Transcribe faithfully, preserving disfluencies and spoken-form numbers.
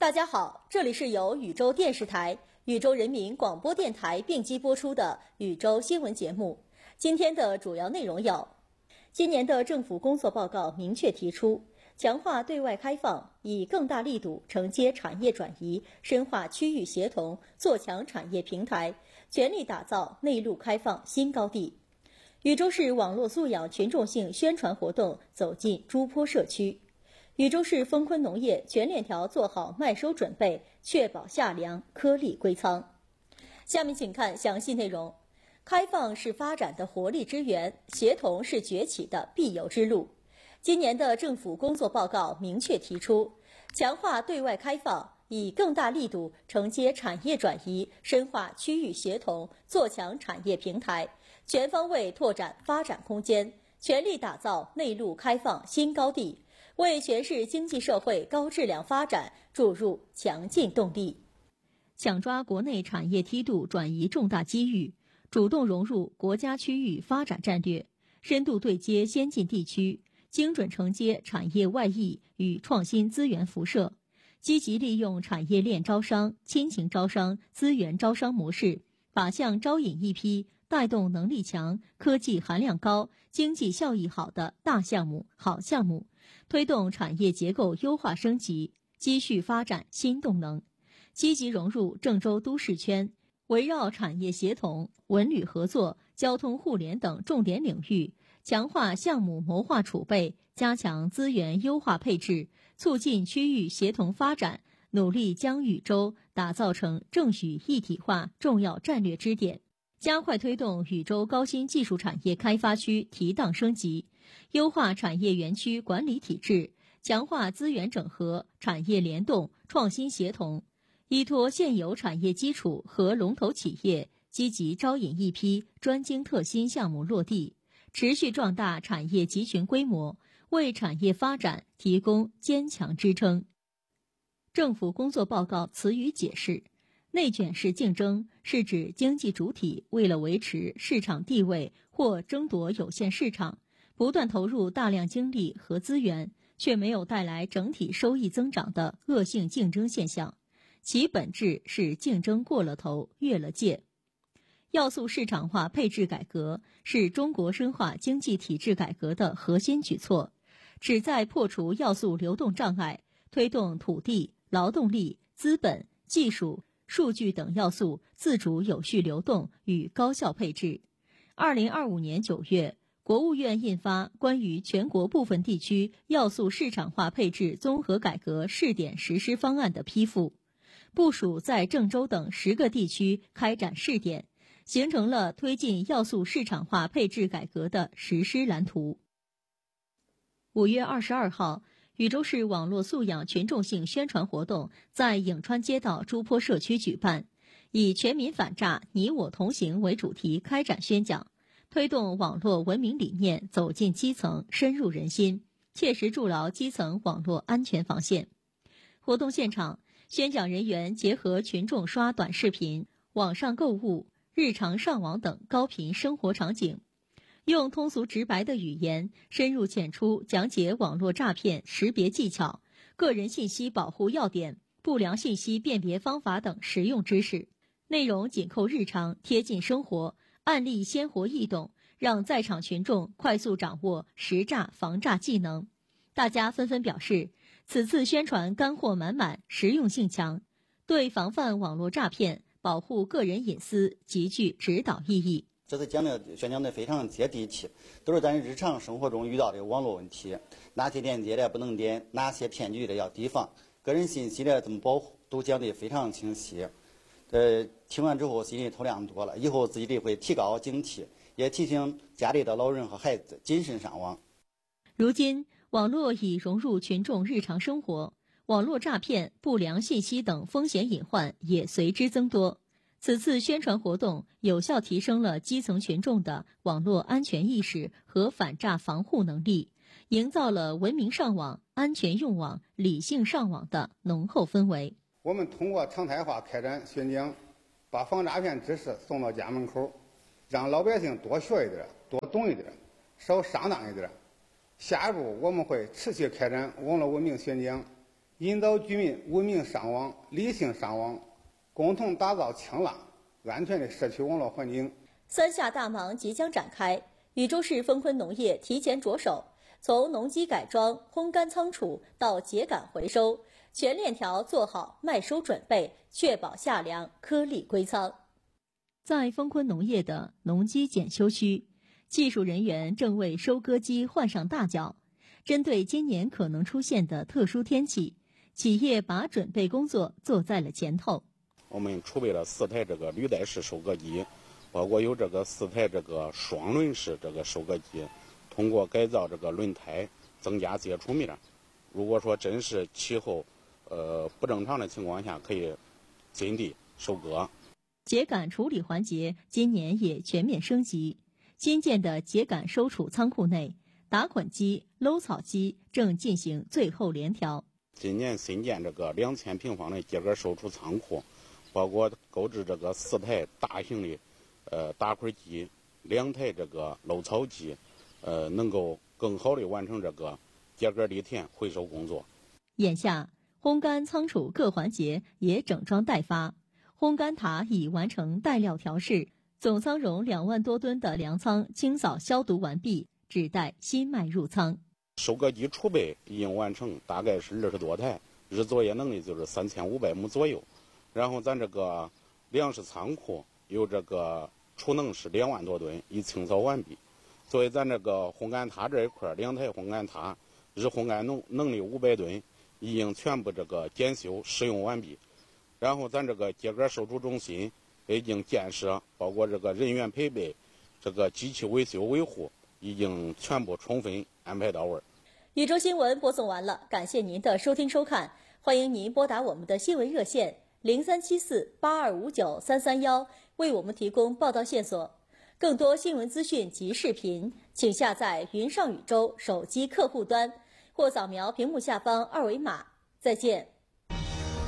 大家好，这里是由禹州电视台、禹州人民广播电台并机播出的禹州新闻节目。今天的主要内容有：今年的政府工作报告明确提出，强化对外开放，以更大力度承接产业转移，深化区域协同，做强产业平台，全力打造内陆开放新高地。禹州市网络素养群众性宣传活动走进朱坡社区。禹州市丰昆农业全链条做好麦收准备，确保夏粮颗粒归仓。下面请看详细内容。开放是发展的活力之源，协同是崛起的必由之路。今年的政府工作报告明确提出，强化对外开放，以更大力度承接产业转移，深化区域协同，做强产业平台，全方位拓展发展空间，全力打造内陆开放新高地，为全市经济社会高质量发展注入强劲动力。抢抓国内产业梯度转移重大机遇，主动融入国家区域发展战略，深度对接先进地区，精准承接产业外溢与创新资源辐射，积极利用产业链招商、亲情招商、资源招商模式，靶向招引一批带动能力强、科技含量高、经济效益好的大项目、好项目，推动产业结构优化升级，积蓄发展新动能，积极融入郑州都市圈，围绕产业协同、文旅合作、交通互联等重点领域，强化项目谋划储备，加强资源优化配置，促进区域协同发展，努力将禹州打造成郑禹一体化重要战略支点，加快推动禹州高新技术产业开发区提档升级，优化产业园区管理体制，强化资源整合、产业联动、创新协同，依托现有产业基础和龙头企业，积极招引一批专精特新项目落地，持续壮大产业集群规模，为产业发展提供坚强支撑。政府工作报告词语解释，内卷式竞争是指经济主体为了维持市场地位或争夺有限市场，不断投入大量精力和资源，却没有带来整体收益增长的恶性竞争现象，其本质是竞争过了头、越了界。要素市场化配置改革是中国深化经济体制改革的核心举措，旨在破除要素流动障碍，推动土地、劳动力、资本、技术、数据等要素自主有序流动与高效配置。二零二五年九月，国务院印发关于全国部分地区要素市场化配置综合改革试点实施方案的批复，部署在郑州等十个地区开展试点，形成了推进要素市场化配置改革的实施蓝图。五月二十二号，禹州市网络素养群众性宣传活动在颍川街道朱坡社区举办，以全民反诈、你我同行为主题开展宣讲，推动网络文明理念走进基层，深入人心，切实筑牢基层网络安全防线。活动现场，宣讲人员结合群众刷短视频、网上购物、日常上网等高频生活场景，用通俗直白的语言深入浅出讲解网络诈骗识别技巧、个人信息保护要点、不良信息辨别方法等实用知识，内容紧扣日常，贴近生活，案例鲜活易懂，让在场群众快速掌握识诈防诈技能。大家纷纷表示，此次宣传干货满满，实用性强，对防范网络诈骗、保护个人隐私极具指导意义。 这次讲的宣讲的非常接地气，都是咱日常生活中遇到的网络问题，哪些链接的不能点，哪些骗局的要提防，个人信息的怎么保护，都讲得非常清晰。呃，听完之后心里头亮多了，以后自己的会提高警惕，也提醒家里的老人和孩子谨慎上网。 如今，网络已融入群众日常生活，网络诈骗、不良信息等风险隐患也随之增多。此次宣传活动有效提升了基层群众的网络安全意识和反诈防护能力，营造了文明上网、安全用网、理性上网的浓厚氛围。 我们通过常态化开展宣讲，把防诈骗知识送到家门口，让老百姓多学一点、多懂一点、少上当一点。下一步我们会持续开展网络文明宣讲， 引导居民文明上网、理性上网，共同打造强大、安全的社区网络环境。 三下大忙即将展开，禹州市丰昆农业提前着手，从农机改装、烘干仓储到秸秆回收，全链条做好卖收准备，确保夏粮颗粒归仓。在丰昆农业的农机检修区，技术人员正为收割机换上大脚。针对今年可能出现的特殊天气，企业把准备工作做在了前头。 我们储备了四台这个履带式收割机，包括有这个四台这个双轮式这个收割机，通过改造这个轮胎，增加接触面。如果说真是气候呃不正常的情况下，可以进地收割。 秸秆处理环节今年也全面升级，新建的秸秆收储仓库内，打捆机、搂草机正进行最后联调。 今年新建这个两千平方的秸秆收储仓库，包括购置这个四台大型的呃打捆机，两台这个搂草机，呃，能够更好的完成这个秸秆犁田回收工作。 眼下，烘干仓储各环节也整装待发，烘干塔已完成带料调试，总仓容两万多吨的粮仓清扫消毒完毕，只待新麦入仓。 收割机储备已经完成，大概是二十多台，日作业能力就是三千五百亩左右。然后咱这个粮食仓库有这个储能是两万多吨，已清扫完毕。作为咱这个烘干塔这一块，两台烘干塔日烘干能能力五百吨，已经全部这个检修使用完毕。然后咱这个秸秆收储中心已经建设，包括这个人员配备、这个机器维修维护，已经全部充分安排到位。 禹州新闻播送完了，感谢您的收听收看，欢迎您拨打我们的新闻热线零三七四八二五九三三幺，为我们提供报道线索。更多新闻资讯及视频，请下载云上禹州手机客户端或扫描屏幕下方二维码。再见。